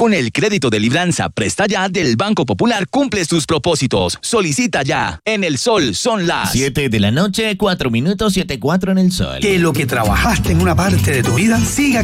Con el crédito de Libranza Presta Ya del Banco Popular cumples tus propósitos. Solicita ya. En El Sol son las 7:04 PM, 7:04 en El Sol. Que lo que trabajaste en una parte de tu vida siga